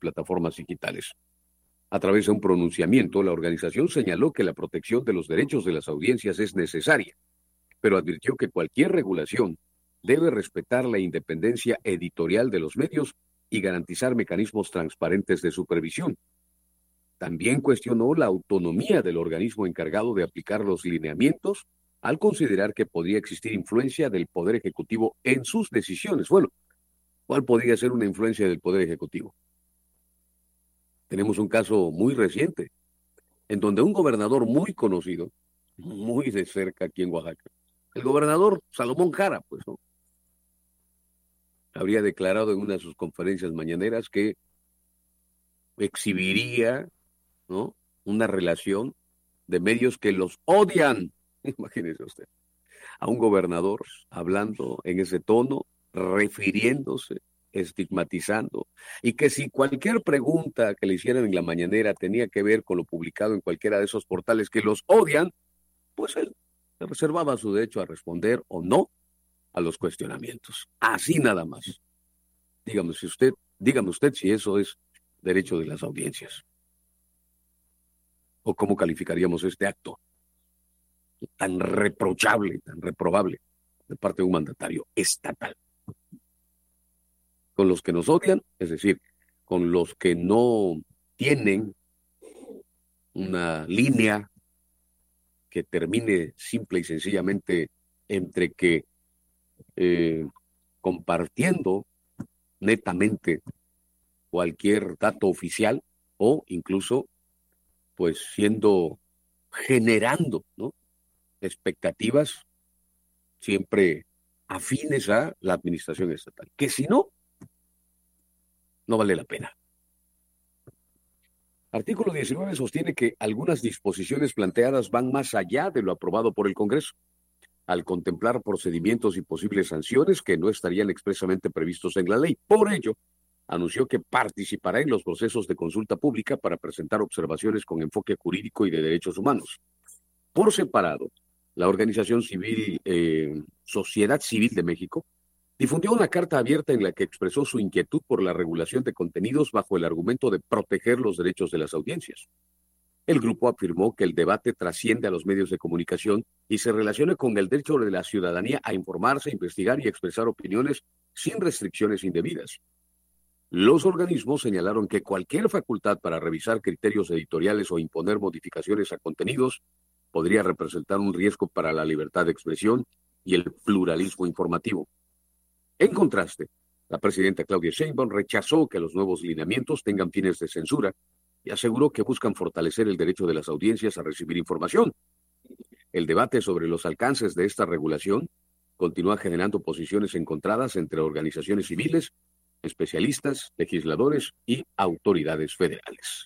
plataformas digitales. A través de un pronunciamiento, la organización señaló que la protección de los derechos de las audiencias es necesaria, pero advirtió que cualquier regulación debe respetar la independencia editorial de los medios y garantizar mecanismos transparentes de supervisión. También cuestionó la autonomía del organismo encargado de aplicar los lineamientos al considerar que podría existir influencia del Poder Ejecutivo en sus decisiones. Bueno, ¿cuál podría ser una influencia del Poder Ejecutivo? Tenemos un caso muy reciente, en donde un gobernador muy conocido, muy de cerca aquí en Oaxaca, el gobernador Salomón Jara, pues, ¿no?, habría declarado en una de sus conferencias mañaneras que exhibiría, ¿no?, una relación de medios que los odian. Imagínese usted, a un gobernador hablando en ese tono, refiriéndose, estigmatizando, y que si cualquier pregunta que le hicieran en la mañanera tenía que ver con lo publicado en cualquiera de esos portales que los odian, pues él se reservaba su derecho a responder o no a los cuestionamientos. Así nada más. Dígame usted si eso es derecho de las audiencias. ¿O cómo calificaríamos este acto tan reprochable, tan reprobable de parte de un mandatario estatal? Con los que nos odian, es decir, con los que no tienen una línea que termine simple y sencillamente entre que compartiendo netamente cualquier dato oficial o incluso pues generando, ¿no?, expectativas siempre afines a la administración estatal, que si no, no vale la pena. Artículo 19 sostiene que algunas disposiciones planteadas van más allá de lo aprobado por el Congreso, al contemplar procedimientos y posibles sanciones que no estarían expresamente previstos en la ley. Por ello, anunció que participará en los procesos de consulta pública para presentar observaciones con enfoque jurídico y de derechos humanos. Por separado, la organización civil Sociedad Civil de México difundió una carta abierta en la que expresó su inquietud por la regulación de contenidos bajo el argumento de proteger los derechos de las audiencias. El grupo afirmó que el debate trasciende a los medios de comunicación y se relaciona con el derecho de la ciudadanía a informarse, investigar y expresar opiniones sin restricciones indebidas. Los organismos señalaron que cualquier facultad para revisar criterios editoriales o imponer modificaciones a contenidos podría representar un riesgo para la libertad de expresión y el pluralismo informativo. En contraste, la presidenta Claudia Sheinbaum rechazó que los nuevos lineamientos tengan fines de censura y aseguró que buscan fortalecer el derecho de las audiencias a recibir información. El debate sobre los alcances de esta regulación continúa generando posiciones encontradas entre organizaciones civiles, especialistas, legisladores y autoridades federales.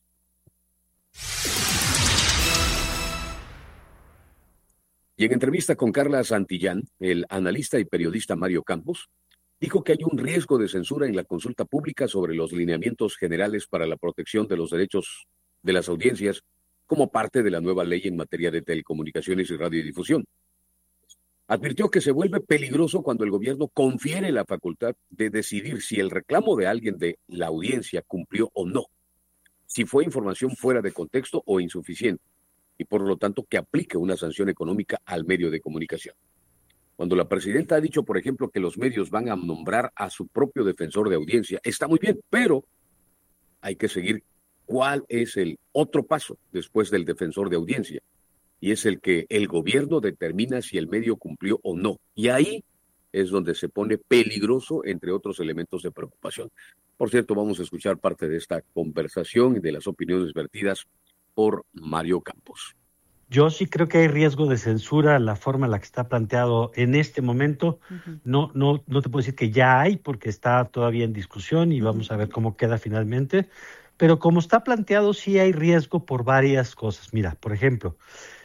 Y en entrevista con Carla Santillán, el analista y periodista Mario Campos dijo que hay un riesgo de censura en la consulta pública sobre los lineamientos generales para la protección de los derechos de las audiencias como parte de la nueva ley en materia de telecomunicaciones y radiodifusión. Advirtió que se vuelve peligroso cuando el gobierno confiere la facultad de decidir si el reclamo de alguien de la audiencia cumplió o no, si fue información fuera de contexto o insuficiente, y por lo tanto que aplique una sanción económica al medio de comunicación. Cuando la presidenta ha dicho, por ejemplo, que los medios van a nombrar a su propio defensor de audiencia, está muy bien, pero hay que seguir cuál es el otro paso después del defensor de audiencia, y es el que el gobierno determina si el medio cumplió o no. Y ahí es donde se pone peligroso, entre otros elementos de preocupación. Por cierto, vamos a escuchar parte de esta conversación y de las opiniones vertidas por Mario Campos. Yo sí creo que hay riesgo de censura la forma en la que está planteado en este momento. Uh-huh. No te puedo decir que ya hay, porque está todavía en discusión y vamos a ver cómo queda finalmente. Pero como está planteado, sí hay riesgo por varias cosas. Mira, por ejemplo,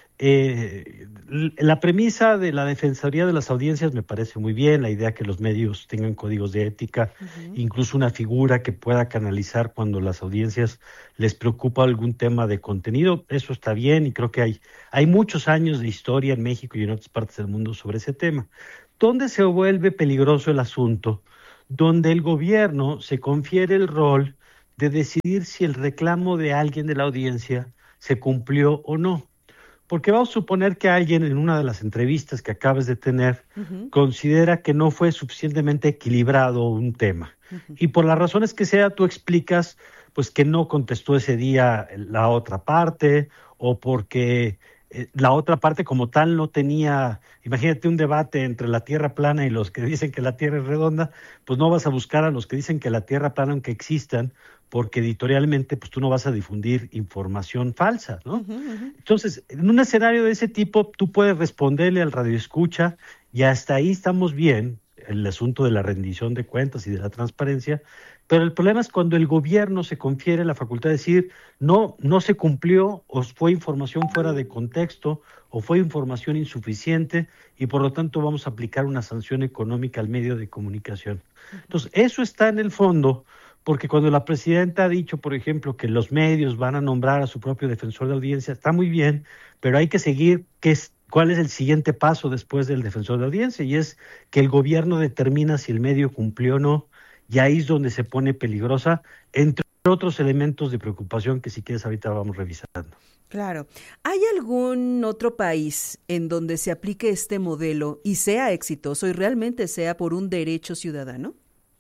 la premisa de la Defensoría de las Audiencias me parece muy bien, la idea que los medios tengan códigos de ética, incluso una figura que pueda canalizar cuando las audiencias les preocupa algún tema de contenido, eso está bien y creo que hay muchos años de historia en México y en otras partes del mundo sobre ese tema. ¿Dónde se vuelve peligroso el asunto? Donde el gobierno se confiere el rol de decidir si el reclamo de alguien de la audiencia se cumplió o no. Porque vamos a suponer que alguien en una de las entrevistas que acabas de tener considera que no fue suficientemente equilibrado un tema. Y por las razones que sea, tú explicas pues que no contestó ese día la otra parte, o porque la otra parte como tal no tenía, imagínate un debate entre la Tierra plana y los que dicen que la Tierra es redonda, pues no vas a buscar a los que dicen que la Tierra plana, aunque existan, porque editorialmente pues tú no vas a difundir información falsa, ¿no? Entonces, en un escenario de ese tipo, tú puedes responderle al radioescucha y hasta ahí estamos bien, el asunto de la rendición de cuentas y de la transparencia, pero el problema es cuando el gobierno se confiere la facultad de decir no se cumplió, o fue información fuera de contexto, o fue información insuficiente, y por lo tanto vamos a aplicar una sanción económica al medio de comunicación. Entonces, eso está en el fondo, porque cuando la presidenta ha dicho, por ejemplo, que los medios van a nombrar a su propio defensor de audiencia, está muy bien, pero hay que seguir cuál es el siguiente paso después del defensor de audiencia, y es que el gobierno determina si el medio cumplió o no, y ahí es donde se pone peligrosa, entre otros elementos de preocupación que si quieres ahorita vamos revisando. Claro. ¿Hay algún otro país en donde se aplique este modelo y sea exitoso y realmente sea por un derecho ciudadano?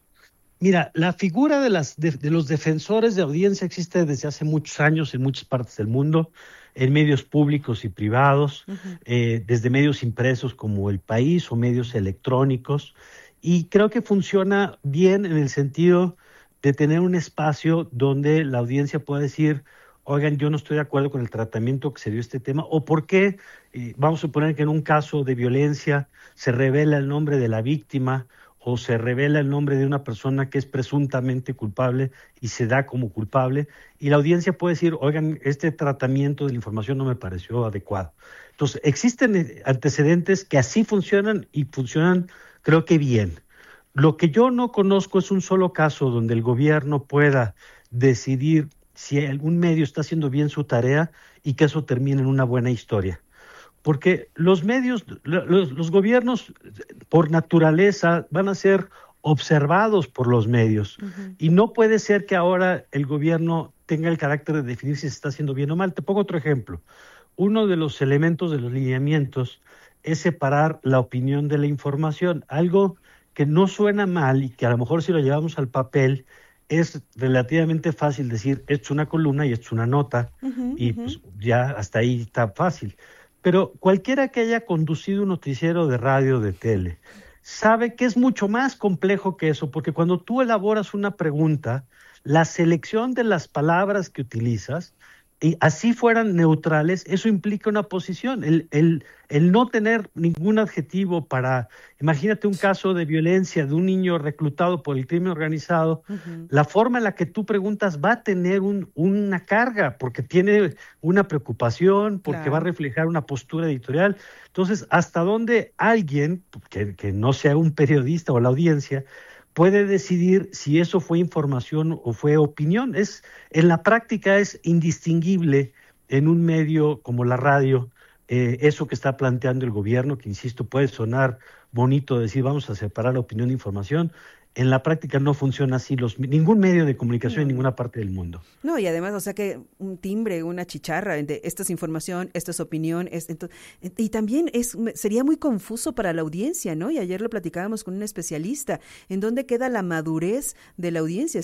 Mira, la figura de los defensores de audiencia existe desde hace muchos años en muchas partes del mundo, en medios públicos y privados, desde medios impresos como El País o medios electrónicos, y creo que funciona bien en el sentido de tener un espacio donde la audiencia pueda decir, oigan, yo no estoy de acuerdo con el tratamiento que se dio a este tema, o por qué, vamos a suponer que en un caso de violencia se revela el nombre de la víctima, o se revela el nombre de una persona que es presuntamente culpable y se da como culpable, y la audiencia puede decir, oigan, este tratamiento de la información no me pareció adecuado. Entonces, existen antecedentes que así funcionan y funcionan, creo que bien. Lo que yo no conozco es un solo caso donde el gobierno pueda decidir si algún medio está haciendo bien su tarea y que eso termine en una buena historia. Porque los medios, los gobiernos por naturaleza van a ser observados por los medios, y no puede ser que ahora el gobierno tenga el carácter de definir si se está haciendo bien o mal. Te pongo otro ejemplo. Uno de los elementos de los lineamientos es separar la opinión de la información, algo que no suena mal y que a lo mejor si lo llevamos al papel es relativamente fácil decir, esto es una columna y esto es una nota, pues ya hasta ahí está fácil. Pero cualquiera que haya conducido un noticiero de radio o de tele sabe que es mucho más complejo que eso, porque cuando tú elaboras una pregunta, la selección de las palabras que utilizas, y así fueran neutrales, eso implica una posición. El no tener ningún adjetivo para, imagínate un caso de violencia de un niño reclutado por el crimen organizado, la forma en la que tú preguntas va a tener una carga, porque tiene una preocupación, porque va a reflejar una postura editorial. Entonces, ¿hasta dónde alguien, que no sea un periodista o la audiencia, puede decidir si eso fue información o fue opinión? En la práctica es indistinguible en un medio como la radio, eso que está planteando el gobierno, que insisto, puede sonar bonito decir vamos a separar la opinión de información. En la práctica no funciona así ningún medio de comunicación en ninguna parte del mundo. No, y además, o sea que un timbre, una chicharra, esto es información, esto es opinión, y también sería muy confuso para la audiencia, ¿no? Y ayer lo platicábamos con un especialista, ¿en dónde queda la madurez de la audiencia?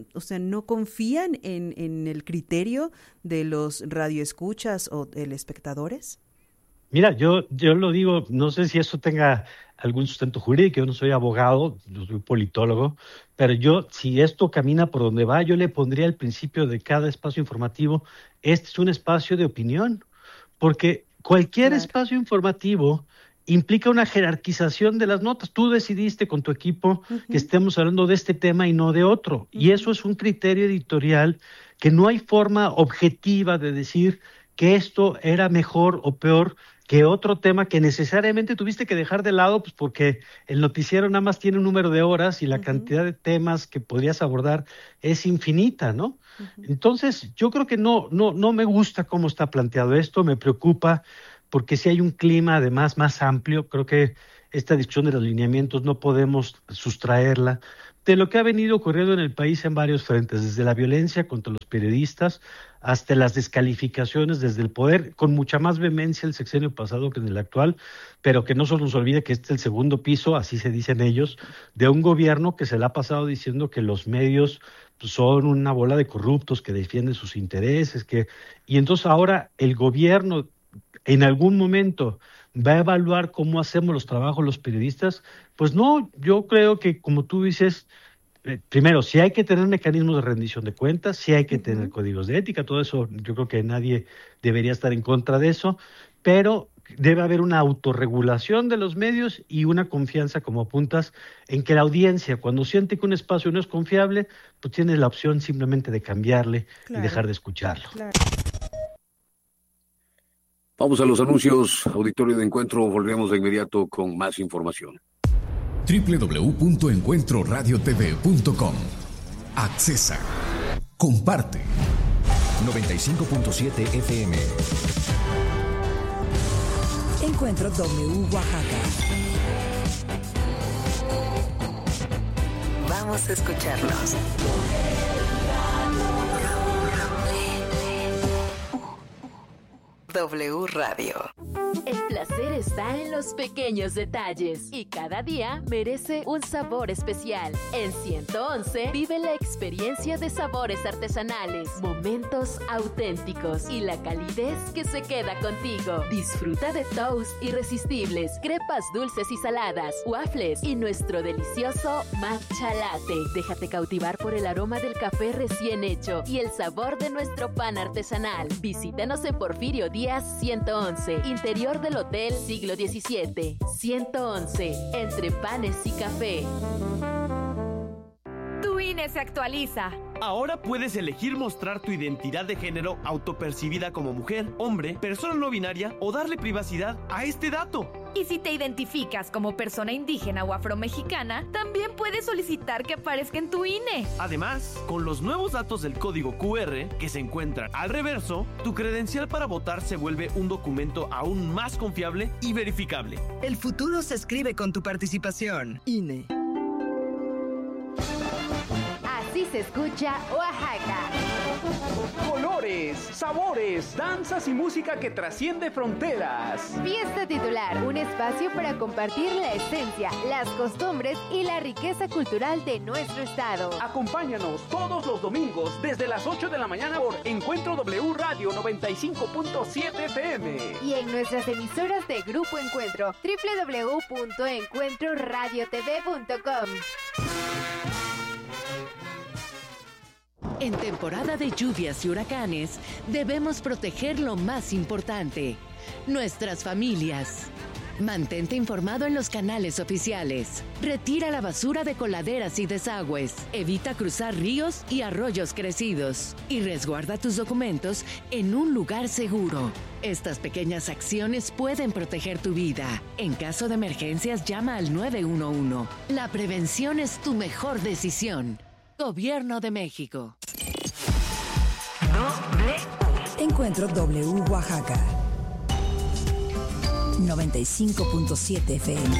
No confían en el criterio de los radioescuchas o telespectadores. Mira, yo lo digo, no sé si eso tenga algún sustento jurídico, yo no soy abogado, yo soy politólogo, pero si esto camina por donde va, yo le pondría al principio de cada espacio informativo, este es un espacio de opinión, porque cualquier espacio informativo implica una jerarquización de las notas. Tú decidiste con tu equipo que estemos hablando de este tema y no de otro, y eso es un criterio editorial que no hay forma objetiva de decir que esto era mejor o peor que otro tema que necesariamente tuviste que dejar de lado, pues porque el noticiero nada más tiene un número de horas y la cantidad de temas que podrías abordar es infinita, ¿no? Entonces, yo creo que no me gusta cómo está planteado esto, me preocupa, porque si hay un clima además más amplio, creo que esta discusión de los lineamientos no podemos sustraerla, de lo que ha venido ocurriendo en el país en varios frentes, desde la violencia contra los periodistas hasta las descalificaciones desde el poder, con mucha más vehemencia el sexenio pasado que en el actual, pero que no se nos olvide que este es el segundo piso, así se dicen ellos, de un gobierno que se le ha pasado diciendo que los medios son una bola de corruptos que defienden sus intereses, y entonces ahora el gobierno en algún momento va a evaluar cómo hacemos los trabajos los periodistas. Pues no, yo creo que como tú dices, primero, sí hay que tener mecanismos de rendición de cuentas, sí hay que tener códigos de ética, todo eso, yo creo que nadie debería estar en contra de eso, pero debe haber una autorregulación de los medios y una confianza, como apuntas, en que la audiencia, cuando siente que un espacio no es confiable, pues tiene la opción simplemente de cambiarle y dejar de escucharlo. Claro. Vamos a los anuncios, auditorio de Encuentro, volvemos de inmediato con más información. www.encuentroradiotv.com. Accesa. Comparte. 95.7 FM. Encuentro W Oaxaca. Vamos a escucharlos. W Radio. El placer está en los pequeños detalles y cada día merece un sabor especial. En 111 vive la experiencia de sabores artesanales, momentos auténticos y la calidez que se queda contigo. Disfruta de toast irresistibles, crepas dulces y saladas, waffles y nuestro delicioso matcha latte. Déjate cautivar por el aroma del café recién hecho y el sabor de nuestro pan artesanal. Visítanos en Porfirio Díaz 111, interior del Hotel Siglo XVII. 111, entre panes y café. Tu INE se actualiza. Ahora puedes elegir mostrar tu identidad de género autopercibida como mujer, hombre, persona no binaria o darle privacidad a este dato. Y si te identificas como persona indígena o afromexicana, también puedes solicitar que aparezca en tu INE. Además, con los nuevos datos del código QR que se encuentran al reverso, tu credencial para votar se vuelve un documento aún más confiable y verificable. El futuro se escribe con tu participación. INE. Así se escucha Oaxaca. Colores, sabores, danzas y música que trasciende fronteras. Fiesta Titular, un espacio para compartir la esencia, las costumbres y la riqueza cultural de nuestro estado. Acompáñanos todos los domingos desde las 8 de la mañana por Encuentro W Radio 95.7 FM. Y en nuestras emisoras de Grupo Encuentro, www.encuentroradiotv.com. En temporada de lluvias y huracanes, debemos proteger lo más importante, nuestras familias. Mantente informado en los canales oficiales. Retira la basura de coladeras y desagües. Evita cruzar ríos y arroyos crecidos. Y resguarda tus documentos en un lugar seguro. Estas pequeñas acciones pueden proteger tu vida. En caso de emergencias, llama al 911. La prevención es tu mejor decisión. Gobierno de México. Encuentro W Oaxaca. 95.7 FM.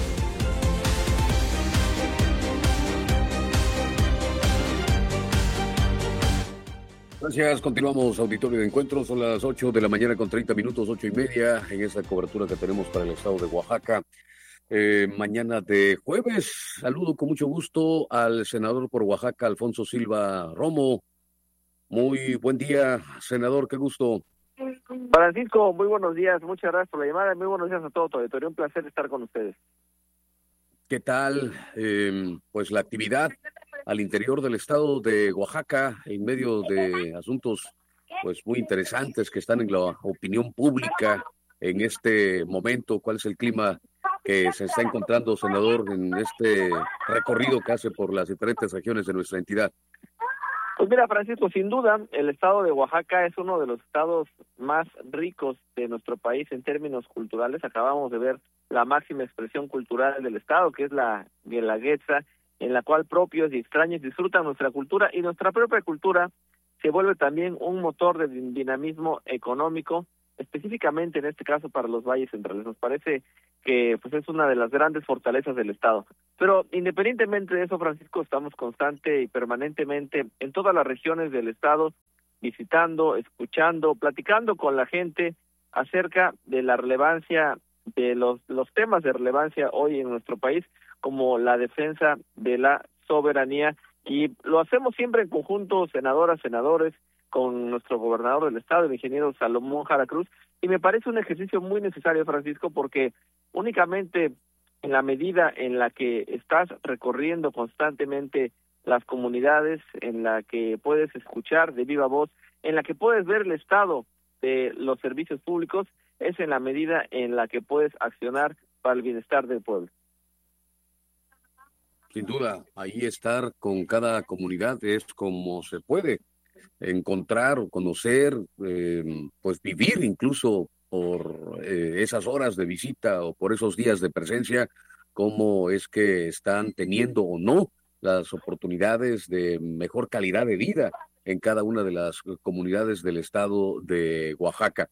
Gracias, continuamos auditorio de Encuentro, son las 8 de la mañana con 30 minutos, 8:30 en esta cobertura que tenemos para el estado de Oaxaca. Mañana de jueves, saludo con mucho gusto al senador por Oaxaca, Alfonso Silva Romo. Muy buen día, senador, qué gusto. Francisco, muy buenos días, muchas gracias por la llamada, muy buenos días a todo tu auditorio, un placer estar con ustedes. ¿Qué tal? Pues la actividad al interior del estado de Oaxaca en medio de asuntos pues muy interesantes que están en la opinión pública en este momento. ¿Cuál es el clima que se está encontrando, senador, en este recorrido que hace por las diferentes regiones de nuestra entidad? Pues mira, Francisco, sin duda, el estado de Oaxaca es uno de los estados más ricos de nuestro país en términos culturales. Acabamos de ver la máxima expresión cultural del estado, que es la Guelaguetza, en la cual propios y extraños disfrutan nuestra cultura, y nuestra propia cultura se vuelve también un motor de dinamismo económico específicamente en este caso para los valles centrales. Nos parece que pues es una de las grandes fortalezas del Estado. Pero independientemente de eso, Francisco, estamos constante y permanentemente en todas las regiones del Estado, visitando, escuchando, platicando con la gente acerca de la relevancia de los temas de relevancia hoy en nuestro país, como la defensa de la soberanía, y lo hacemos siempre en conjunto, senadoras, senadores, con nuestro gobernador del estado, el ingeniero Salomón Jara Cruz, y me parece un ejercicio muy necesario, Francisco, porque únicamente en la medida en la que estás recorriendo constantemente las comunidades, en la que puedes escuchar de viva voz, en la que puedes ver el estado de los servicios públicos, es en la medida en la que puedes accionar para el bienestar del pueblo. Sin duda, ahí estar con cada comunidad es como se puede encontrar o conocer, pues vivir incluso por esas horas de visita o por esos días de presencia, cómo es que están teniendo o no las oportunidades de mejor calidad de vida en cada una de las comunidades del estado de Oaxaca.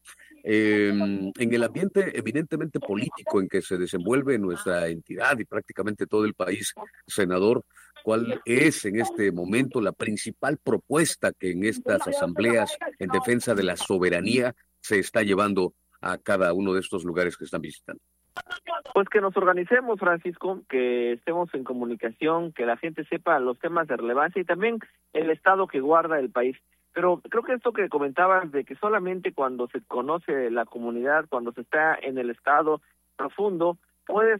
En el ambiente eminentemente político en que se desenvuelve nuestra entidad y prácticamente todo el país, senador, ¿cuál es en este momento la principal propuesta que en estas asambleas en defensa de la soberanía se está llevando a cada uno de estos lugares que están visitando? Pues que nos organicemos, Francisco, que estemos en comunicación, que la gente sepa los temas de relevancia y también el estado que guarda el país. Pero creo que esto que comentabas de que solamente cuando se conoce la comunidad, cuando se está en el estado profundo, puedes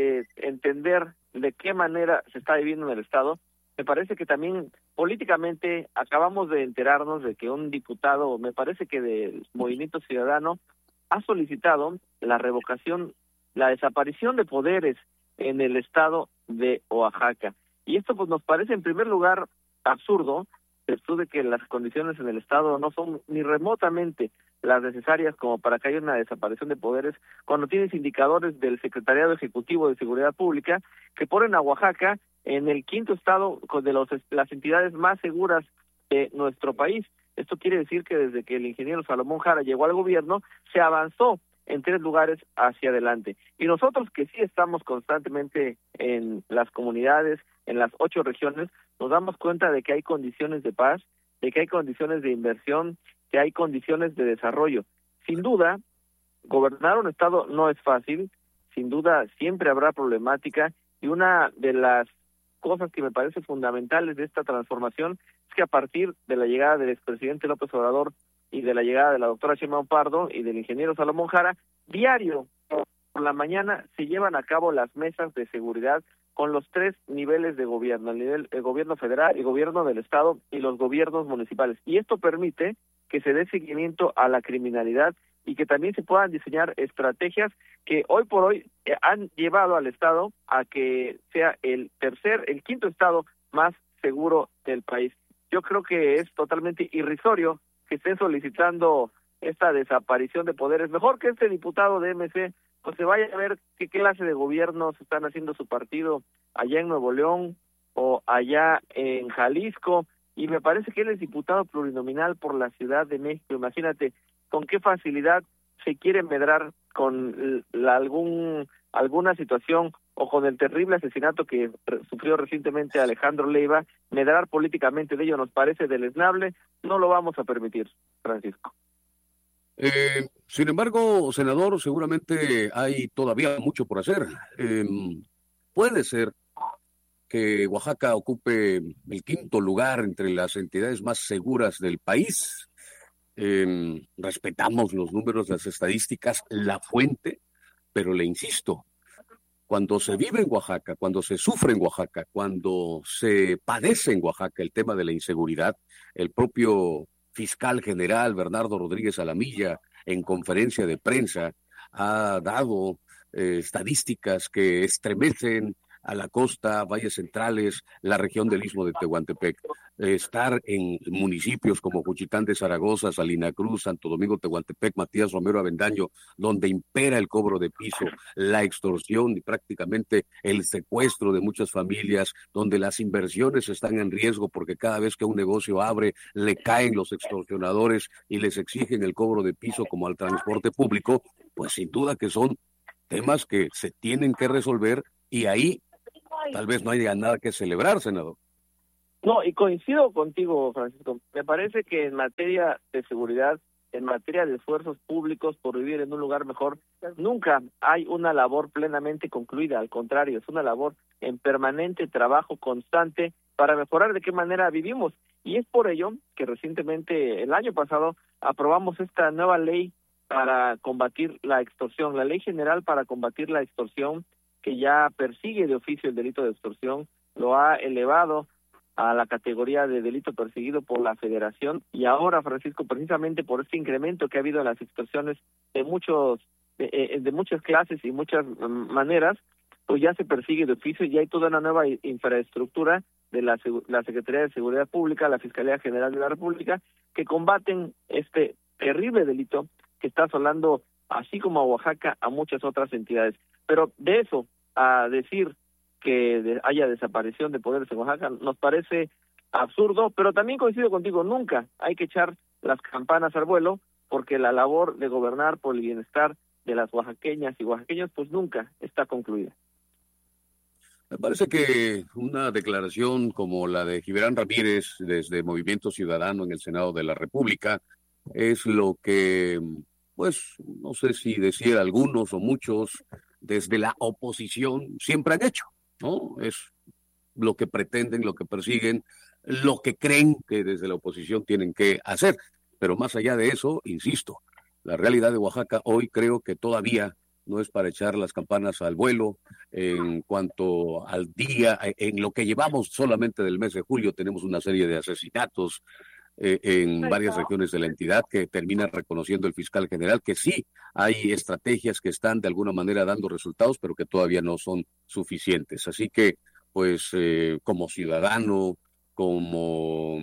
entender de qué manera se está viviendo en el estado. Me parece que también políticamente acabamos de enterarnos de que un diputado, me parece que del Movimiento Ciudadano, ha solicitado la revocación, la desaparición de poderes en el estado de Oaxaca. Y esto pues nos parece en primer lugar absurdo, de que las condiciones en el estado no son ni remotamente las necesarias como para que haya una desaparición de poderes, cuando tienes indicadores del Secretariado Ejecutivo de Seguridad Pública que ponen a Oaxaca en el quinto estado de las entidades más seguras de nuestro país. Esto quiere decir que desde que el ingeniero Salomón Jara llegó al gobierno, se avanzó en 3 lugares hacia adelante. Y nosotros que sí estamos constantemente en las comunidades, en las 8 regiones, nos damos cuenta de que hay condiciones de paz, de que hay condiciones de inversión, que hay condiciones de desarrollo. Sin duda, gobernar un estado no es fácil, sin duda siempre habrá problemática, y una de las cosas que me parece fundamentales de esta transformación es que a partir de la llegada del expresidente López Obrador y de la llegada de la doctora Sheinbaum Pardo y del ingeniero Salomón Jara, diario por la mañana se llevan a cabo las mesas de seguridad con los 3 niveles de gobierno, el gobierno federal, el gobierno del estado y los gobiernos municipales. Y esto permite que se dé seguimiento a la criminalidad y que también se puedan diseñar estrategias que hoy por hoy han llevado al estado a que sea el quinto estado más seguro del país. Yo creo que es totalmente irrisorio que estén solicitando esta desaparición de poderes. Mejor que este diputado de MC pues se vaya a ver qué clase de gobiernos están haciendo su partido allá en Nuevo León o allá en Jalisco, y me parece que él es diputado plurinominal por la Ciudad de México. Imagínate con qué facilidad se quiere medrar con alguna situación o con el terrible asesinato que sufrió recientemente Alejandro Leiva. Medrar políticamente de ello nos parece deleznable, no lo vamos a permitir, Francisco. Sin embargo, senador, seguramente hay todavía mucho por hacer. Puede ser que Oaxaca ocupe el 5º lugar entre las entidades más seguras del país. Respetamos los números, las estadísticas, la fuente, pero le insisto, cuando se vive en Oaxaca, cuando se sufre en Oaxaca, cuando se padece en Oaxaca el tema de la inseguridad, el propio fiscal general Bernardo Rodríguez Alamilla, en conferencia de prensa, ha dado estadísticas que estremecen a la costa, valles centrales, la región del Istmo de Tehuantepec, estar en municipios como Juchitán de Zaragoza, Salina Cruz, Santo Domingo, Tehuantepec, Matías Romero Avendaño, donde impera el cobro de piso, la extorsión y prácticamente el secuestro de muchas familias, donde las inversiones están en riesgo porque cada vez que un negocio abre, le caen los extorsionadores y les exigen el cobro de piso como al transporte público, pues sin duda que son temas que se tienen que resolver y ahí tal vez no haya nada que celebrar, senador. No, y coincido contigo, Francisco. Me parece que en materia de seguridad, en materia de esfuerzos públicos por vivir en un lugar mejor, nunca hay una labor plenamente concluida. Al contrario, es una labor en permanente trabajo constante para mejorar de qué manera vivimos. Y es por ello que recientemente, el año pasado, aprobamos esta nueva ley para combatir la extorsión, la Ley General para combatir la extorsión, que ya persigue de oficio el delito de extorsión, lo ha elevado a la categoría de delito perseguido por la Federación, y ahora, Francisco, precisamente por este incremento que ha habido en las extorsiones de muchas clases y muchas maneras, pues ya se persigue de oficio y hay toda una nueva infraestructura de la Secretaría de Seguridad Pública, la Fiscalía General de la República, que combaten este terrible delito que está asolando, así como a Oaxaca, a muchas otras entidades. Pero de eso a decir que haya desaparición de poderes en Oaxaca nos parece absurdo, pero también coincido contigo, nunca hay que echar las campanas al vuelo, porque la labor de gobernar por el bienestar de las oaxaqueñas y oaxaqueños pues nunca está concluida. Me parece que una declaración como la de Gibran Ramírez desde Movimiento Ciudadano en el Senado de la República es lo que, pues, no sé si decir algunos o muchos desde la oposición siempre han hecho, ¿no? Es lo que pretenden, lo que persiguen, lo que creen que desde la oposición tienen que hacer. Pero más allá de eso, insisto, la realidad de Oaxaca hoy creo que todavía no es para echar las campanas al vuelo. En cuanto al día, en lo que llevamos solamente del mes de julio, tenemos una serie de asesinatos en varias regiones de la entidad que termina reconociendo el fiscal general que sí hay estrategias que están de alguna manera dando resultados, pero que todavía no son suficientes. Así que, pues, como ciudadano, como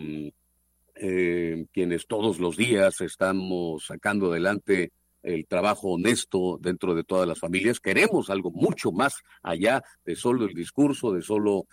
quienes todos los días estamos sacando adelante el trabajo honesto dentro de todas las familias, queremos algo mucho más allá de solo el discurso, de solo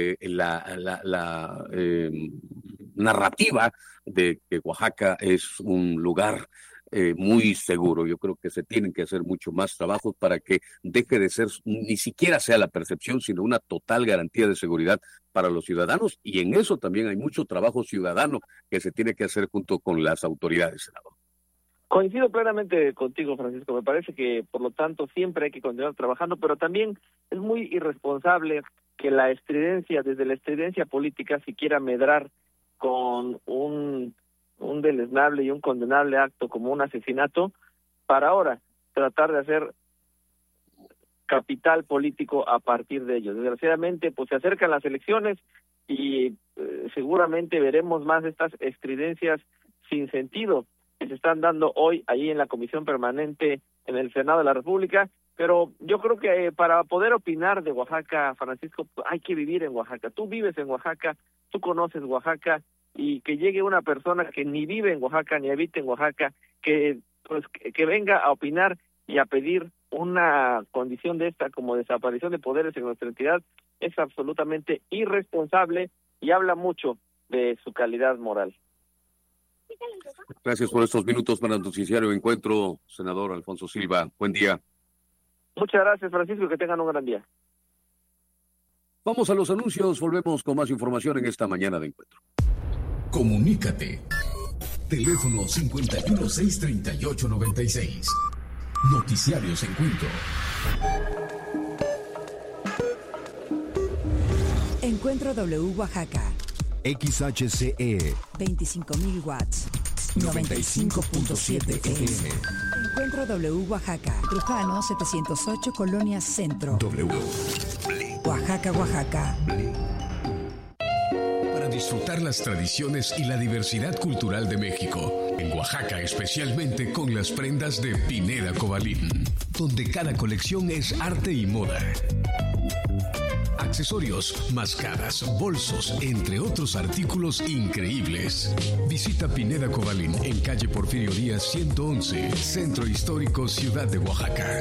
la narrativa de que Oaxaca es un lugar muy seguro. Yo creo que se tienen que hacer mucho más trabajos para que deje de ser, ni siquiera sea la percepción, sino una total garantía de seguridad para los ciudadanos, y en eso también hay mucho trabajo ciudadano que se tiene que hacer junto con las autoridades, senador. Coincido plenamente contigo, Francisco. Me parece que, por lo tanto, siempre hay que continuar trabajando, pero también es muy irresponsable que desde la estridencia política, se quiera medrar con un deleznable y un condenable acto como un asesinato, para ahora tratar de hacer capital político a partir de ello. Desgraciadamente, pues se acercan las elecciones y seguramente veremos más de estas estridencias sin sentido que se están dando hoy ahí en la Comisión Permanente en el Senado de la República, pero yo creo que para poder opinar de Oaxaca, Francisco, hay que vivir en Oaxaca. Tú vives en Oaxaca, tú conoces Oaxaca, y que llegue una persona que ni vive en Oaxaca, ni habita en Oaxaca, que venga a opinar y a pedir una condición de esta como desaparición de poderes en nuestra entidad, es absolutamente irresponsable y habla mucho de su calidad moral. Gracias por estos minutos para el noticiario Encuentro, senador Alfonso Silva. Buen día. Muchas gracias, Francisco, que tengan un gran día. Vamos a los anuncios, volvemos con más información en esta mañana de Encuentro. Comunícate. Teléfono 51-638-96. Noticiarios Encuentro. Encuentro W Oaxaca. XHCE 25.000 watts. 95.7 FM. Encuentro W Oaxaca. Trujano 708 Colonia Centro. W. Oaxaca, Oaxaca. Para disfrutar las tradiciones y la diversidad cultural de México. En Oaxaca, especialmente con las prendas de Pineda Cobalín, donde cada colección es arte y moda. accesorios, máscaras, bolsos, entre otros artículos increíbles. Visita Pineda Cobalín en calle Porfirio Díaz 111, Centro Histórico, Ciudad de Oaxaca.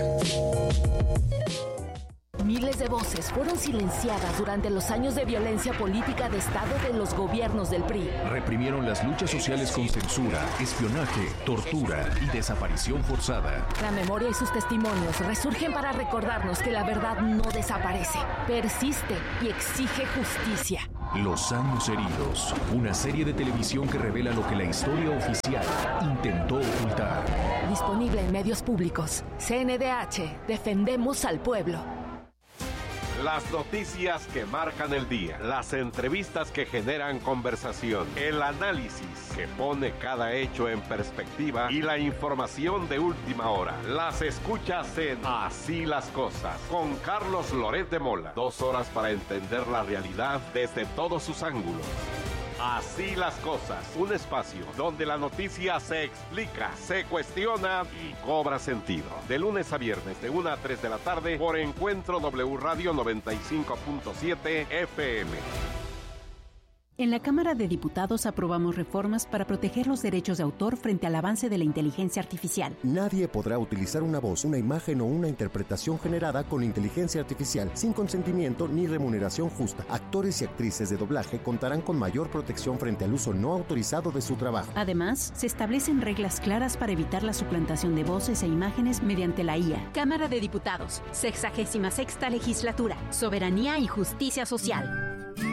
Miles de voces fueron silenciadas durante los años de violencia política de Estado de los gobiernos del PRI. Reprimieron las luchas sociales con censura, espionaje, tortura y desaparición forzada. La memoria y sus testimonios resurgen para recordarnos que la verdad no desaparece, persiste y exige justicia. Los años heridos, una serie de televisión que revela lo que la historia oficial intentó ocultar. Disponible en medios públicos. CNDH, defendemos al pueblo. Las noticias que marcan el día, las entrevistas que generan conversación, el análisis que pone cada hecho en perspectiva y la información de última hora. Las escuchas en Así las Cosas, con Carlos Loret de Mola. 2 horas para entender la realidad desde todos sus ángulos. Así las Cosas, un espacio donde la noticia se explica, se cuestiona y cobra sentido. De lunes a viernes, de 1 a 3 de la tarde, por Encuentro W Radio 95.7 FM. En la Cámara de Diputados aprobamos reformas para proteger los derechos de autor frente al avance de la inteligencia artificial. Nadie podrá utilizar una voz, una imagen o una interpretación generada con inteligencia artificial sin consentimiento ni remuneración justa. Actores y actrices de doblaje contarán con mayor protección frente al uso no autorizado de su trabajo. Además, se establecen reglas claras para evitar la suplantación de voces e imágenes mediante la IA. Cámara de Diputados, 66ª Legislatura, Soberanía y Justicia Social.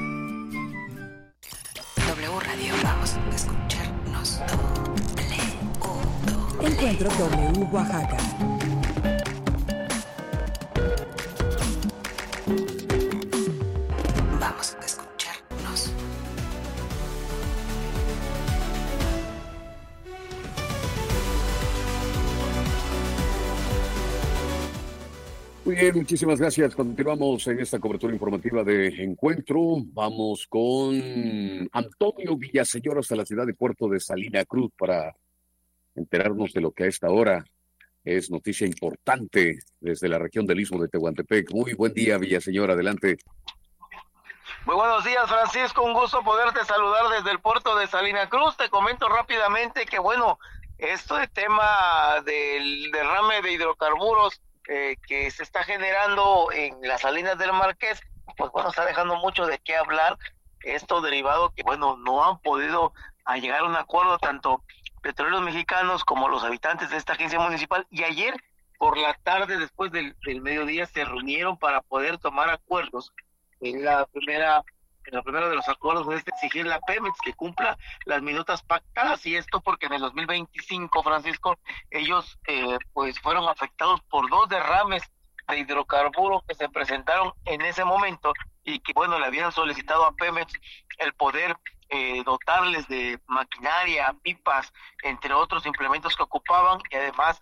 W Radio, vamos a escucharnos. Encuentro W Oaxaca. Vamos a escucharnos. Muy bien, muchísimas gracias. Continuamos en esta cobertura informativa de Encuentro. Vamos con Antonio Villaseñor hasta la ciudad de Puerto de Salina Cruz para enterarnos de lo que a esta hora es noticia importante desde la región del Istmo de Tehuantepec. Muy buen día, Villaseñor, adelante. Muy buenos días, Francisco, un gusto poderte saludar desde el puerto de Salina Cruz. Te comento rápidamente que, bueno, este tema del derrame de hidrocarburos que se está generando en las salinas del Marqués, pues bueno, está dejando mucho de qué hablar. Esto derivado que, bueno, no han podido llegar a un acuerdo tanto Petróleos Mexicanos como los habitantes de esta agencia municipal, y ayer por la tarde, después del mediodía, se reunieron para poder tomar acuerdos. En la primera de los acuerdos es exigir la Pemex que cumpla las minutas pactadas, y esto porque en el 2025, Francisco, ellos pues fueron afectados por 2 derrames de hidrocarburos que se presentaron en ese momento, y que, bueno, le habían solicitado a Pemex el poder dotarles de maquinaria, pipas, entre otros implementos que ocupaban, y además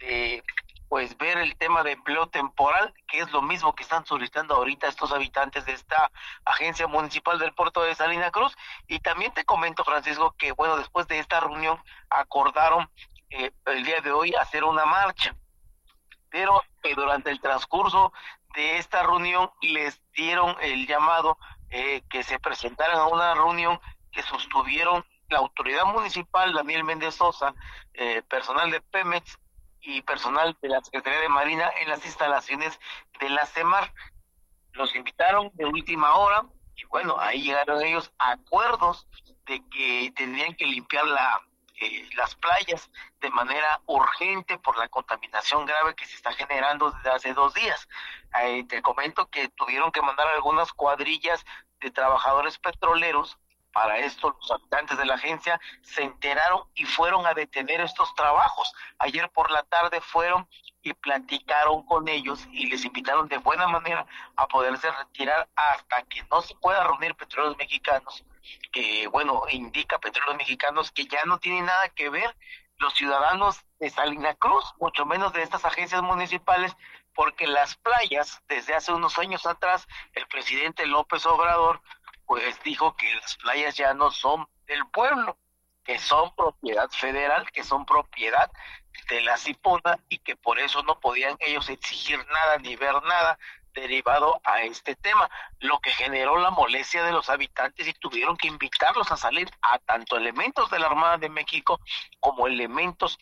pues ver el tema de empleo temporal, que es lo mismo que están solicitando ahorita estos habitantes de esta agencia municipal del puerto de Salina Cruz. Y también te comento, Francisco, que, bueno, después de esta reunión acordaron el día de hoy hacer una marcha, pero durante el transcurso de esta reunión les dieron el llamado que se presentaran a una reunión que sostuvieron la autoridad municipal, Daniel Méndez Sosa, personal de Pemex y personal de la Secretaría de Marina en las instalaciones de la CEMAR. Los invitaron de última hora y, bueno, ahí llegaron ellos a acuerdos de que tendrían que limpiar las playas de manera urgente por la contaminación grave que se está generando desde hace 2 días. Te comento que tuvieron que mandar algunas cuadrillas de trabajadores petroleros. Para esto, los habitantes de la agencia se enteraron y fueron a detener estos trabajos. Ayer por la tarde fueron y platicaron con ellos y les invitaron de buena manera a poderse retirar hasta que no se pueda reunir Petróleos Mexicanos. Bueno, indica Petróleos Mexicanos que ya no tiene nada que ver los ciudadanos de Salina Cruz, mucho menos de estas agencias municipales, porque las playas, desde hace unos años atrás, el presidente López Obrador pues dijo que las playas ya no son del pueblo, que son propiedad federal, que son propiedad de la CIPONA, y que por eso no podían ellos exigir nada ni ver nada derivado a este tema, lo que generó la molestia de los habitantes y tuvieron que invitarlos a salir a tanto elementos de la Armada de México como elementos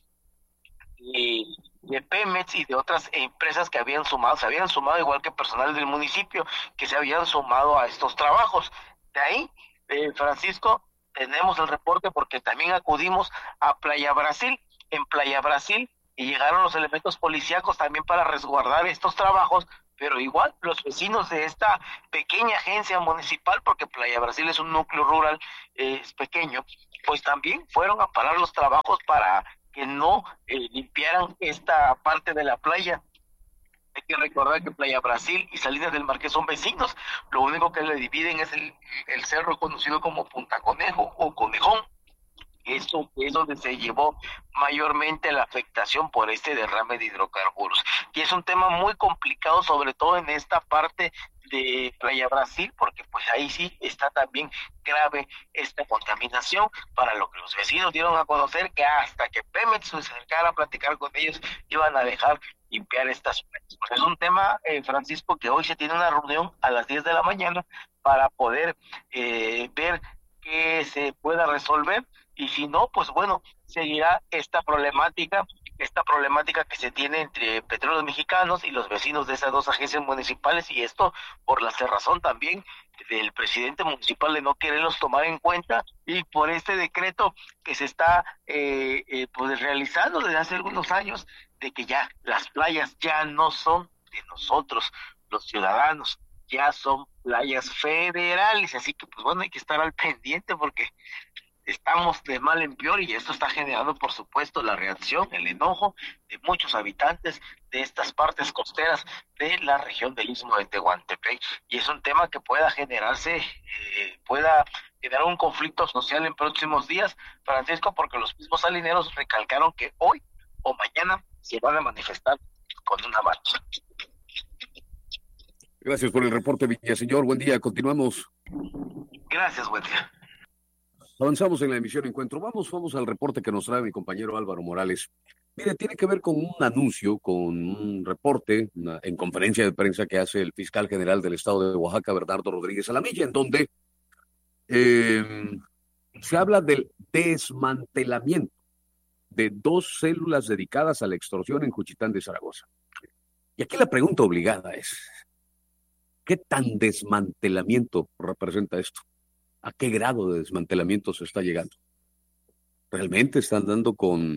de Pemex y de otras empresas que se habían sumado igual que personal del municipio que se habían sumado a estos trabajos. De ahí, Francisco, tenemos el reporte porque también acudimos a Playa Brasil. En Playa Brasil y llegaron los elementos policíacos también para resguardar estos trabajos, pero igual los vecinos de esta pequeña agencia municipal, porque Playa Brasil es un núcleo rural, es pequeño, pues también fueron a parar los trabajos para que no limpiaran esta parte de la playa. Hay que recordar que Playa Brasil y Salinas del Marqués son vecinos, lo único que le dividen es el cerro conocido como Punta Conejo o Conejón. Esto es donde se llevó mayormente la afectación por este derrame de hidrocarburos. Y es un tema muy complicado, sobre todo en esta parte de Playa Brasil, porque pues ahí sí está también grave esta contaminación, para lo que los vecinos dieron a conocer que hasta que Pemex se acercara a platicar con ellos, iban a dejar limpiar estas playas. Pues es un tema, Francisco, que hoy se tiene una reunión a las 10 de la mañana para poder ver que se pueda resolver, y si no, pues bueno, seguirá esta problemática que se tiene entre Petróleos Mexicanos y los vecinos de esas dos agencias municipales, y esto por la cerrazón también del presidente municipal de no quererlos tomar en cuenta, y por este decreto que se está pues realizando desde hace algunos años, de que ya las playas ya no son de nosotros, los ciudadanos, ya son playas federales, así que pues bueno, hay que estar al pendiente porque estamos de mal en peor, y esto está generando, por supuesto, la reacción, el enojo de muchos habitantes de estas partes costeras de la región del Istmo de Tehuantepec, y es un tema que pueda generar un conflicto social en próximos días, Francisco, porque los mismos salineros recalcaron que hoy o mañana se van a manifestar con una marcha. Gracias por el reporte, Villaseñor. Buen día, continuamos. Gracias, buen día. Avanzamos en la emisión Encuentro. Vamos al reporte que nos trae mi compañero Álvaro Morales. Mire, tiene que ver con un anuncio, con un reporte en conferencia de prensa que hace el fiscal general del estado de Oaxaca, Bernardo Rodríguez Alamilla, en donde se habla del desmantelamiento de 2 células dedicadas a la extorsión en Juchitán de Zaragoza. Y aquí la pregunta obligada es, ¿qué tan desmantelamiento representa esto? ¿A qué grado de desmantelamiento se está llegando? ¿Realmente están dando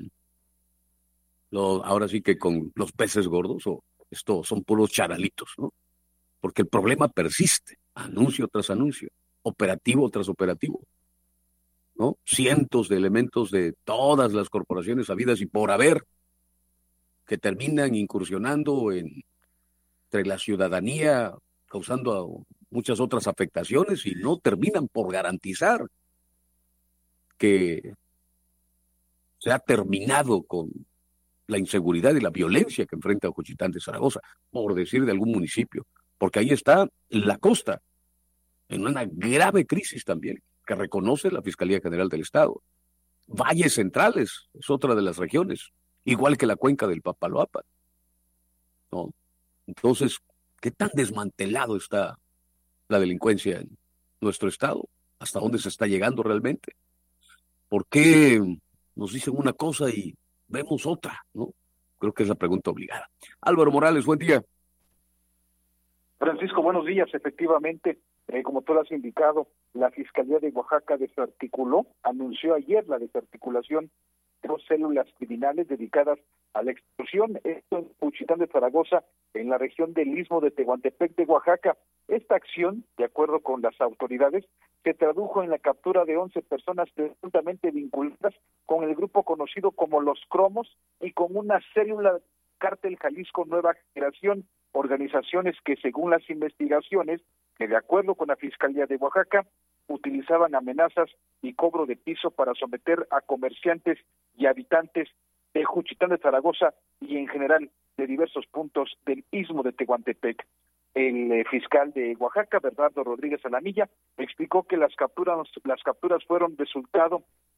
ahora sí que con los peces gordos, o esto son puros charalitos, ¿no? Porque el problema persiste, anuncio tras anuncio, operativo tras operativo, ¿no? Cientos de elementos de todas las corporaciones habidas y por haber que terminan incursionando entre la ciudadanía, causando muchas otras afectaciones, y no terminan por garantizar que se ha terminado con la inseguridad y la violencia que enfrenta Juchitán de Zaragoza, por decir de algún municipio, porque ahí está la costa, en una grave crisis también, que reconoce la Fiscalía General del Estado. Valles Centrales es otra de las regiones, igual que la cuenca del Papaloapan, ¿no? Entonces, ¿qué tan desmantelado está la delincuencia en nuestro estado? ¿Hasta dónde se está llegando realmente? ¿Por qué nos dicen una cosa y vemos otra, ¿no? Creo que es la pregunta obligada. Álvaro Morales, buen día. Francisco, buenos días. Efectivamente, como tú lo has indicado, la Fiscalía de Oaxaca anunció ayer la desarticulación de 2 células criminales dedicadas a la extorsión, esto en Juchitán de Zaragoza, en la región del Istmo de Tehuantepec de Oaxaca. Esta acción, de acuerdo con las autoridades, se tradujo en la captura de 11 personas presuntamente vinculadas con el grupo conocido como Los Cromos y con una célula Cártel Jalisco Nueva Generación, organizaciones que, según las investigaciones, que de acuerdo con la Fiscalía de Oaxaca, utilizaban amenazas y cobro de piso para someter a comerciantes y habitantes de Juchitán de Zaragoza y en general de diversos puntos del Istmo de Tehuantepec. El fiscal de Oaxaca, Bernardo Rodríguez Alamilla, explicó que las capturas fueron resultado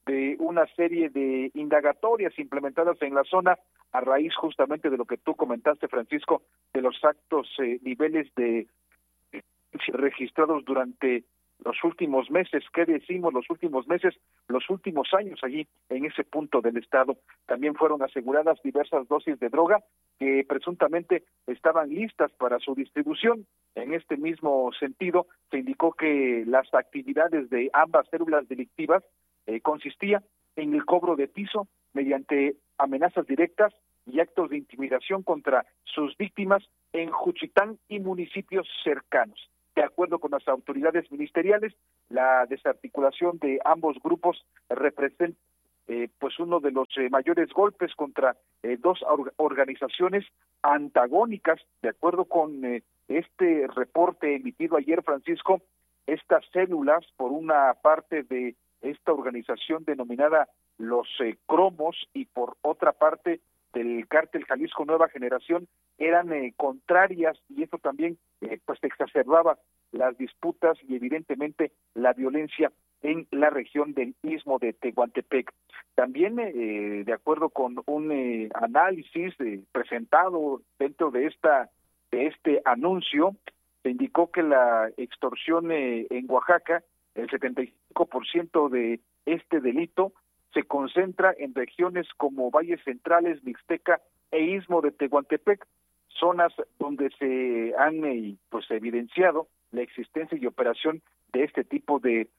de una serie de indagatorias implementadas en la zona a raíz justamente de lo que tú comentaste, Francisco, de los altos niveles de registrados durante los últimos meses. ¿Qué decimos los últimos meses? Los últimos años allí en ese punto del estado. También fueron aseguradas diversas dosis de droga que presuntamente estaban listas para su distribución. En este mismo sentido, se indicó que las actividades de ambas células delictivas consistía en el cobro de piso mediante amenazas directas y actos de intimidación contra sus víctimas en Juchitán y municipios cercanos. De acuerdo con las autoridades ministeriales, la desarticulación de ambos grupos representa pues uno de los mayores golpes contra dos organizaciones antagónicas. De acuerdo con este reporte emitido ayer, Francisco, estas células, por una parte de esta organización denominada los Cromos y por otra parte del cártel Jalisco Nueva Generación, eran contrarias, y eso también pues exacerbaba las disputas y evidentemente la violencia en la región del Istmo de Tehuantepec. También, de acuerdo con un análisis presentado dentro de este anuncio, se indicó que la extorsión en Oaxaca, el 75% de este delito se concentra en regiones como Valles Centrales, Mixteca e Istmo de Tehuantepec, zonas donde se han pues evidenciado la existencia y operación de este tipo de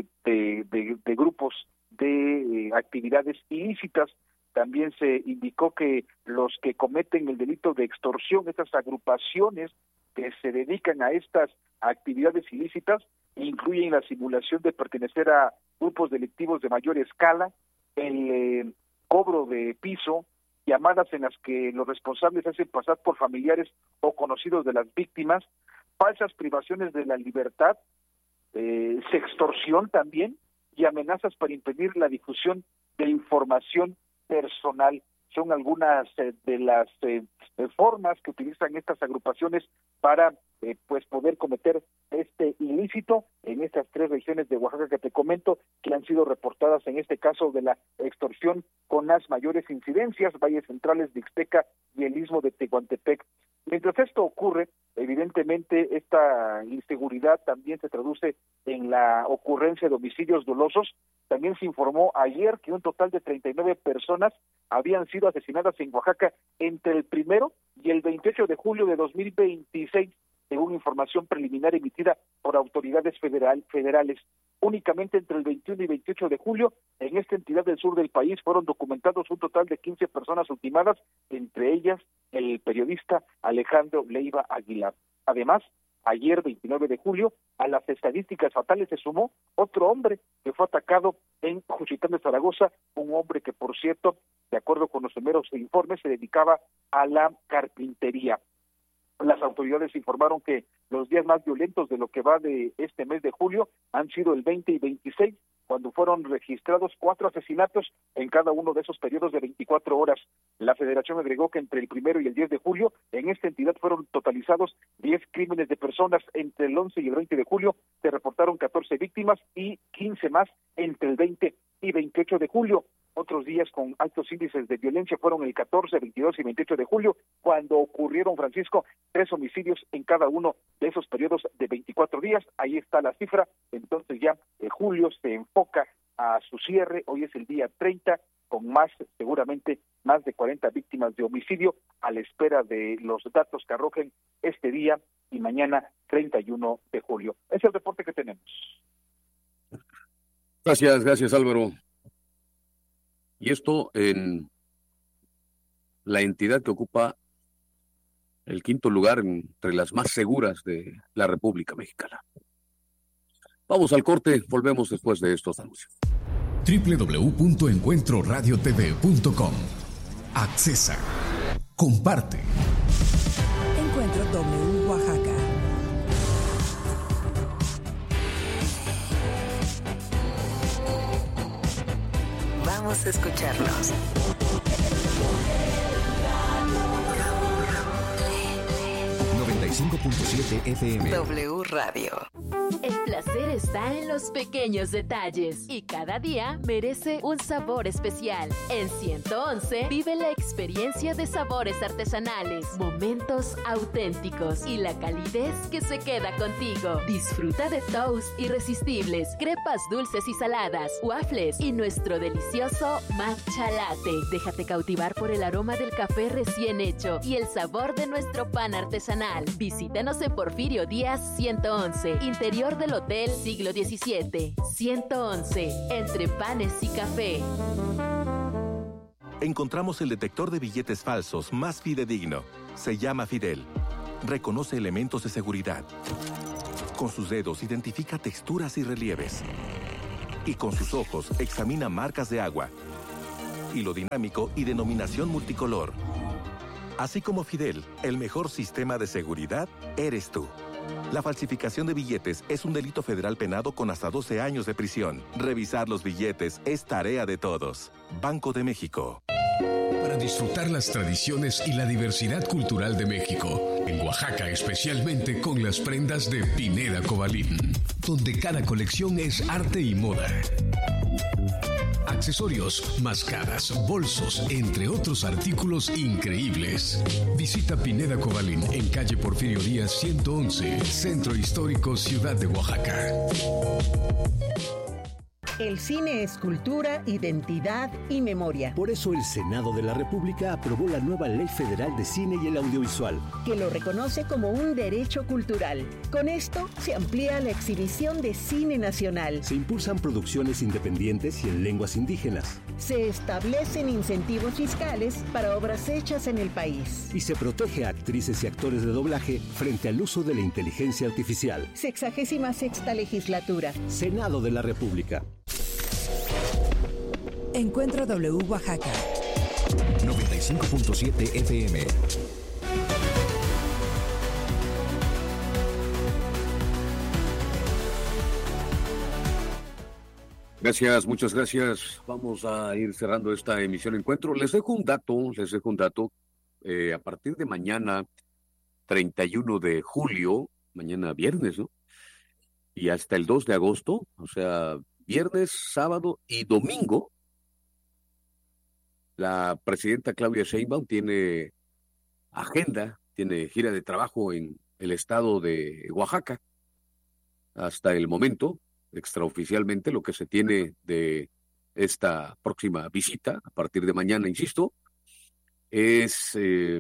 grupos de actividades ilícitas. También se indicó que los que cometen el delito de extorsión, estas agrupaciones que se dedican a estas actividades ilícitas, incluyen la simulación de pertenecer a grupos delictivos de mayor escala, el cobro de piso, llamadas en las que los responsables hacen pasar por familiares o conocidos de las víctimas, falsas privaciones de la libertad, sextorsión también, y amenazas para impedir la difusión de información personal. Son algunas de las formas que utilizan estas agrupaciones para pues poder cometer este ilícito en estas tres regiones de Oaxaca que te comento, que han sido reportadas en este caso de la extorsión con las mayores incidencias, Valles Centrales, Mixteca y el Istmo de Tehuantepec. Mientras esto ocurre, evidentemente esta inseguridad también se traduce en la ocurrencia de homicidios dolosos. También se informó ayer que un total de 39 personas habían sido asesinadas en Oaxaca entre el 1 y el 28 de julio de 2026, según información preliminar emitida por autoridades federales. Únicamente entre el 21 y 28 de julio, en esta entidad del sur del país, fueron documentados un total de 15 personas ultimadas, entre ellas el periodista Alejandro Leiva Aguilar. Además, ayer, 29 de julio, a las estadísticas fatales se sumó otro hombre que fue atacado en Juchitán de Zaragoza, un hombre que, por cierto, de acuerdo con los primeros informes, se dedicaba a la carpintería. Las autoridades informaron que los días más violentos de lo que va de este mes de julio han sido el 20 y 26, cuando fueron registrados 4 asesinatos en cada uno de esos periodos de 24 horas. La Federación agregó que entre el 1 y el 10 de julio, en esta entidad fueron totalizados 10 crímenes de personas. Entre el 11 y el 20 de julio se reportaron 14 víctimas y 15 más entre el 20 y 28 de julio. Otros días con altos índices de violencia fueron el 14, 22 y 28 de julio, cuando ocurrieron, Francisco, 3 homicidios en cada uno de esos periodos de 24 días. Ahí está la cifra. Entonces ya julio se enfoca a su cierre. Hoy es el día 30, con seguramente más de 40 víctimas de homicidio, a la espera de los datos que arrojen este día y mañana, 31 de julio. Es el reporte que tenemos. Gracias, Álvaro. Y esto en la entidad que ocupa el 5º lugar entre las más seguras de la República Mexicana. Vamos al corte, volvemos después de estos anuncios. www.encuentroradiotv.com. Accesa. Comparte. Encuentro W Oaxaca. Vamos a escucharnos. 95.7 95.7 FM. W Radio. El placer está en los pequeños detalles y cada día merece un sabor especial. En 111 vive la experiencia de sabores artesanales, momentos auténticos y la calidez que se queda contigo. Disfruta de toast irresistibles, crepas dulces y saladas, waffles y nuestro delicioso matcha latte. Déjate cautivar por el aroma del café recién hecho y el sabor de nuestro pan artesanal. Visítanos en Porfirio Díaz 111, interior del Hotel Siglo XVII. 111, entre panes y café. Encontramos el detector de billetes falsos más fidedigno. Se llama Fidel. Reconoce elementos de seguridad. Con sus dedos identifica texturas y relieves. Y con sus ojos examina marcas de agua, hilo dinámico y denominación multicolor. Así como Fidel, el mejor sistema de seguridad eres tú. La falsificación de billetes es un delito federal penado con hasta 12 años de prisión. Revisar los billetes es tarea de todos. Banco de México. Para disfrutar las tradiciones y la diversidad cultural de México, en Oaxaca especialmente con las prendas de Pineda Cobalín, donde cada colección es arte y moda. Accesorios, máscaras, bolsos, entre otros artículos increíbles. Visita Pineda Cobalín en calle Porfirio Díaz 111, Centro Histórico, Ciudad de Oaxaca. El cine es cultura, identidad y memoria. Por eso el Senado de la República aprobó la nueva Ley Federal de Cine y el Audiovisual, que lo reconoce como un derecho cultural. Con esto se amplía la exhibición de cine nacional. Se impulsan producciones independientes y en lenguas indígenas. Se establecen incentivos fiscales para obras hechas en el país. Y se protege a actrices y actores de doblaje frente al uso de la inteligencia artificial. 66ª Legislatura. Senado de la República. Encuentro W Oaxaca. 95.7 FM. Gracias, muchas gracias. Vamos a ir cerrando esta emisión Encuentro. Les dejo un dato. A partir de mañana, 31 de julio, mañana viernes, ¿no? Y hasta el 2 de agosto, o sea, viernes, sábado y domingo, la presidenta Claudia Sheinbaum tiene agenda, tiene gira de trabajo en el estado de Oaxaca. Hasta el momento, extraoficialmente, lo que se tiene de esta próxima visita, a partir de mañana, insisto, es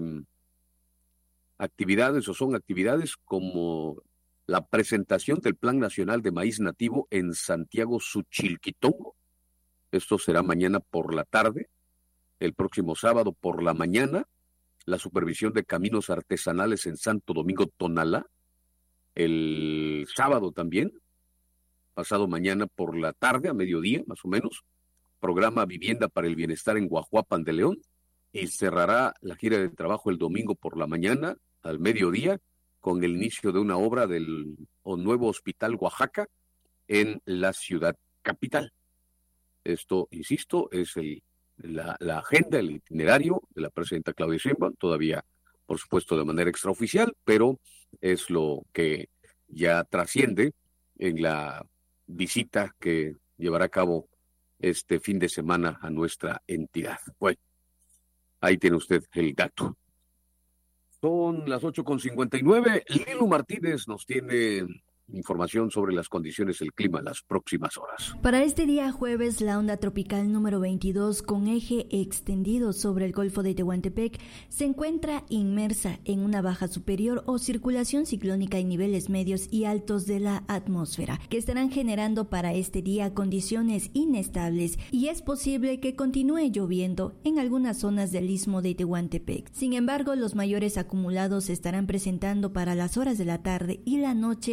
son actividades como la presentación del Plan Nacional de Maíz Nativo en Santiago Suchilquitongo. Esto será mañana por la tarde. El próximo sábado por la mañana, la supervisión de caminos artesanales en Santo Domingo Tonalá. El sábado también, pasado mañana por la tarde, a mediodía más o menos, programa Vivienda para el Bienestar en Guajuapan de León. Y cerrará la gira de trabajo el domingo por la mañana, al mediodía, con el inicio de una obra del nuevo Hospital Oaxaca en la ciudad capital. Esto, insisto, es la agenda, el itinerario de la presidenta Claudia Sheinbaum, todavía, por supuesto, de manera extraoficial, pero es lo que ya trasciende en la visita que llevará a cabo este fin de semana a nuestra entidad. Bueno, ahí tiene usted el dato. Son las 8:59. Lilu Martínez nos tiene información sobre las condiciones del clima en las próximas horas. Para este día jueves, la onda tropical número 22, con eje extendido sobre el Golfo de Tehuantepec, se encuentra inmersa en una baja superior o circulación ciclónica en niveles medios y altos de la atmósfera, que estarán generando para este día condiciones inestables y es posible que continúe lloviendo en algunas zonas del istmo de Tehuantepec. Sin embargo, los mayores acumulados se estarán presentando para las horas de la tarde y la noche en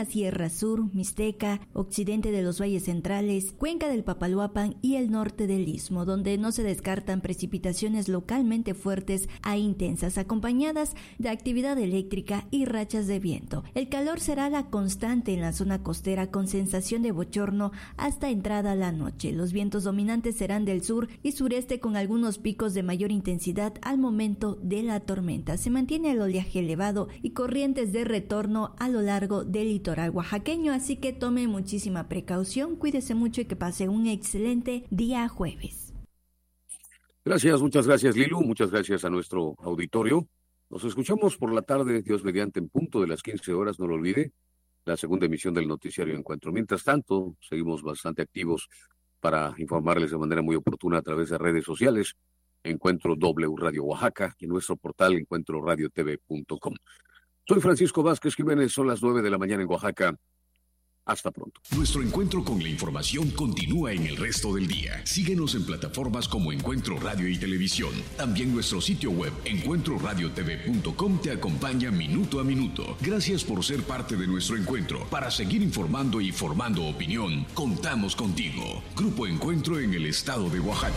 la Sierra Sur, Mixteca, occidente de los valles centrales, cuenca del Papaloapan y el norte del Istmo, donde no se descartan precipitaciones localmente fuertes a intensas, acompañadas de actividad eléctrica y rachas de viento. El calor será la constante en la zona costera, con sensación de bochorno hasta entrada la noche. Los vientos dominantes serán del sur y sureste, con algunos picos de mayor intensidad al momento de la tormenta. Se mantiene el oleaje elevado y corrientes de retorno a lo largo del litoral oaxaqueño, así que tome muchísima precaución, cuídese mucho y que pase un excelente día jueves. Gracias, muchas gracias, Lilu, muchas gracias a nuestro auditorio. Nos escuchamos por la tarde, Dios mediante, en punto de las 15 horas, no lo olvide, la segunda emisión del noticiario Encuentro. Mientras tanto, seguimos bastante activos para informarles de manera muy oportuna a través de redes sociales, Encuentro W Radio Oaxaca, y nuestro portal encuentroradiotv.com. Soy Francisco Vázquez Jiménez, son las 9 de la mañana en Oaxaca. Hasta pronto. Nuestro encuentro con la información continúa en el resto del día. Síguenos en plataformas como Encuentro Radio y Televisión. También nuestro sitio web, encuentroradiotv.com, te acompaña minuto a minuto. Gracias por ser parte de nuestro encuentro. Para seguir informando y formando opinión, contamos contigo. Grupo Encuentro en el estado de Oaxaca.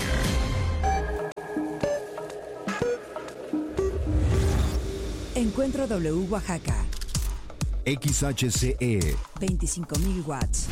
Encuentro W Oaxaca. XHCE 25.000 watts.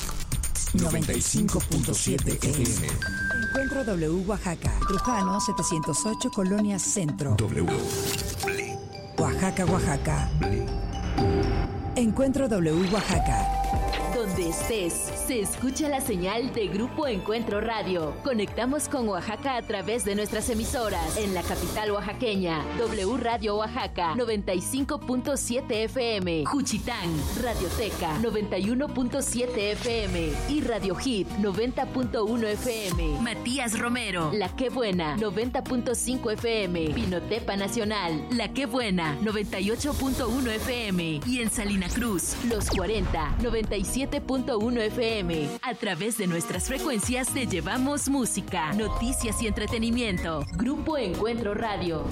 95.7 FM. Encuentro W Oaxaca. Trujano 708, Colonia Centro. W. Oaxaca, Oaxaca. Encuentro W Oaxaca. Donde estés, se escucha la señal de Grupo Encuentro Radio. Conectamos con Oaxaca a través de nuestras emisoras. En la capital oaxaqueña, W Radio Oaxaca, 95.7 FM. Juchitán, Radioteca, 91.7 FM. Y Radio Hit, 90.1 FM. Matías Romero, La Qué Buena, 90.5 FM. Pinotepa Nacional, La Qué Buena, 98.1 FM. Y en Salina Cruz, Los 40, 97.1 FM. A través de nuestras frecuencias te llevamos música, noticias y entretenimiento. Grupo Encuentro Radio.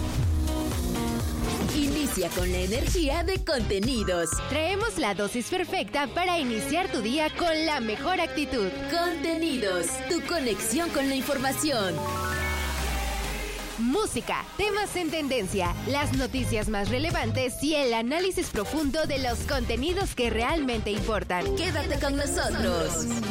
Inicia con la energía de Contenidos. Traemos la dosis perfecta para iniciar tu día con la mejor actitud. Contenidos, tu conexión con la información. Música, temas en tendencia, las noticias más relevantes y el análisis profundo de los contenidos que realmente importan. Quédate con nosotros.